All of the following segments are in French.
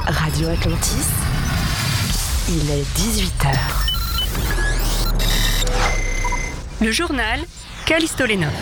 Radio Atlantis, il est 18h. Le journal Callisto Lenov.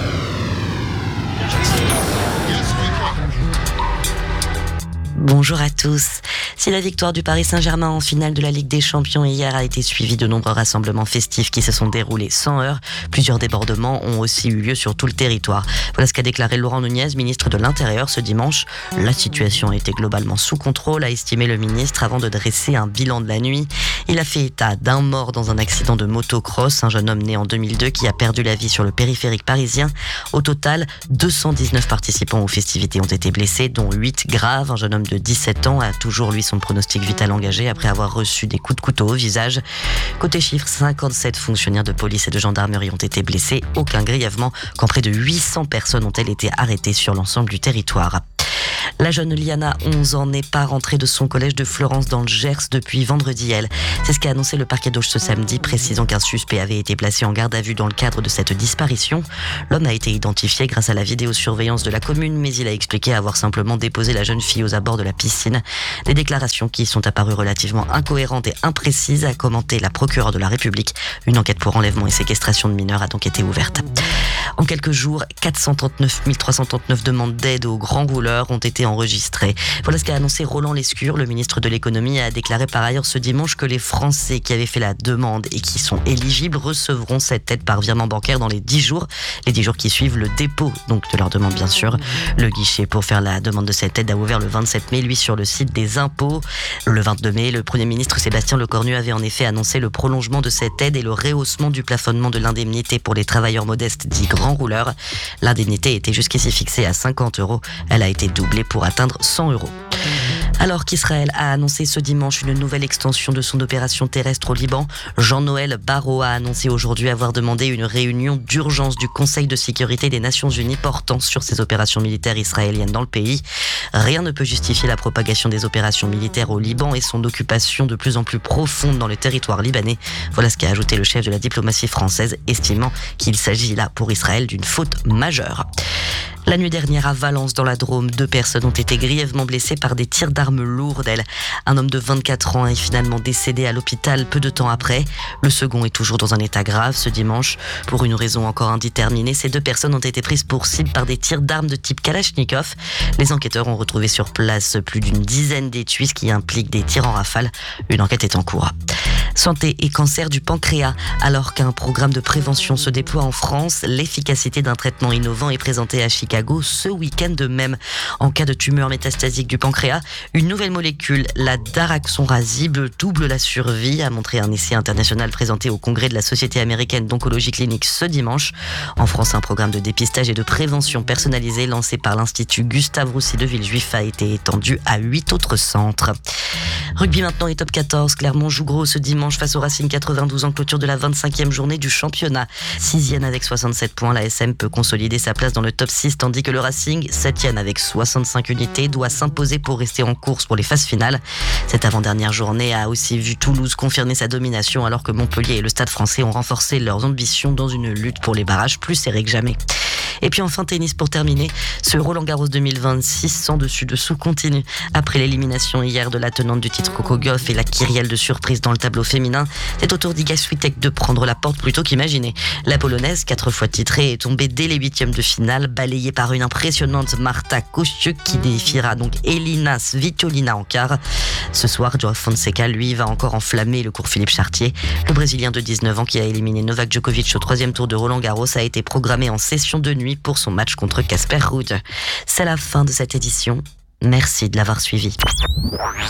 Bonjour à tous. Si la victoire du Paris Saint-Germain en finale de la Ligue des Champions hier a été suivie de nombreux rassemblements festifs qui se sont déroulés sans heurts, plusieurs débordements ont aussi eu lieu sur tout le territoire. Voilà ce qu'a déclaré Laurent Nunez, ministre de l'Intérieur, ce dimanche. La situation était globalement sous contrôle, a estimé le ministre avant de dresser un bilan de la nuit. Il a fait état d'un mort dans un accident de motocross, un jeune homme né en 2002 qui a perdu la vie sur le périphérique parisien. Au total, 219 participants aux festivités ont été blessés, dont 8 graves. Un jeune homme de 17 ans a toujours, lui, son pronostic vital engagé après avoir reçu des coups de couteau au visage. Côté chiffres, 57 fonctionnaires de police et de gendarmerie ont été blessés, aucun grièvement, quand près de 800 personnes ont-elles été arrêtées sur l'ensemble du territoire. La jeune Liana, 11 ans, n'est pas rentrée de son collège de Florence dans le Gers depuis vendredi. C'est ce qu'a annoncé le parquet d'Auch ce samedi, précisant qu'un suspect avait été placé en garde à vue dans le cadre de cette disparition. L'homme a été identifié grâce à la vidéosurveillance de la commune, mais il a expliqué avoir simplement déposé la jeune fille aux abords de la piscine. Des déclarations qui sont apparues relativement incohérentes et imprécises, a commenté la procureure de la République. Une enquête pour enlèvement et séquestration de mineurs a donc été ouverte. En quelques jours, 439 339 demandes d'aide aux grands rouleurs ont été enregistrées. Voilà ce qu'a annoncé Roland Lescure, le ministre de l'économie, a déclaré par ailleurs ce dimanche que les Français qui avaient fait la demande et qui sont éligibles recevront cette aide par virement bancaire dans les 10 jours qui suivent le dépôt donc de leur demande, bien sûr. Le guichet pour faire la demande de cette aide a ouvert le 27 mai, lui, sur le site des impôts. Le 22 mai, le Premier ministre Sébastien Lecornu avait en effet annoncé le prolongement de cette aide et le rehaussement du plafonnement de l'indemnité pour les travailleurs modestes dits grands rouleurs. L'indemnité était jusqu'ici fixée à 50 €. Elle a été doublée pour atteindre 100 €. Alors qu'Israël a annoncé ce dimanche une nouvelle extension de son opération terrestre au Liban, Jean-Noël Barrot a annoncé aujourd'hui avoir demandé une réunion d'urgence du Conseil de sécurité des Nations Unies portant sur ces opérations militaires israéliennes dans le pays. Rien ne peut justifier la propagation des opérations militaires au Liban et son occupation de plus en plus profonde dans le territoire libanais. Voilà ce qu'a ajouté le chef de la diplomatie française, estimant qu'il s'agit là pour Israël d'une faute majeure. La nuit dernière à Valence, dans la Drôme, 2 personnes ont été grièvement blessées par des tirs d'armes lourdes. Un homme de 24 ans est finalement décédé à l'hôpital peu de temps après. Le second est toujours dans un état grave ce dimanche. Pour une raison encore indéterminée, ces 2 personnes ont été prises pour cible par des tirs d'armes de type Kalachnikov. Les enquêteurs ont retrouvé sur place plus d'une dizaine d'étuis qui impliquent des tirs en rafale. Une enquête est en cours. Santé et cancer du pancréas. Alors qu'un programme de prévention se déploie en France, l'efficacité d'un traitement innovant est présentée à Chicago ce week-end de même. En cas de tumeur métastasique du pancréas, une nouvelle molécule, la daraxonrasib, double la survie, a montré un essai international présenté au congrès de la Société américaine d'oncologie clinique ce dimanche. En France, un programme de dépistage et de prévention personnalisé lancé par l'Institut Gustave Roussy de Villejuif a été étendu à 8 autres centres. Rugby maintenant et top 14. Clermont joue gros ce dimanche face au Racing 92 en clôture de la 25e journée du championnat. 6e avec 67 points, la SM peut consolider sa place dans le top 6, tandis que le Racing, 7e avec 65 unités, doit s'imposer pour rester en course pour les phases finales. Cette avant-dernière journée a aussi vu Toulouse confirmer sa domination, alors que Montpellier et le Stade Français ont renforcé leurs ambitions dans une lutte pour les barrages plus serrée que jamais. Et puis enfin, tennis pour terminer. Ce Roland-Garros 2026 sans dessus-dessous continue. Après l'élimination hier de la tenante du titre Coco Gauff et la kyrielle de surprise dans le tableau féminin, c'est au tour d'Iga Swiatek de prendre la porte plutôt qu'imaginer. La Polonaise, 4 fois titrée, est tombée dès les 8e de finale, balayée par une impressionnante Marta Kostyuk qui défiera donc Elina Svitolina en quart. Ce soir, Joao Fonseca, lui, va encore enflammer le cours Philippe Chartier. Le Brésilien de 19 ans qui a éliminé Novak Djokovic au 3e tour de Roland-Garros a été programmé en session de nuit pour son match contre Casper Ruud. C'est la fin de cette édition. Merci de l'avoir suivi.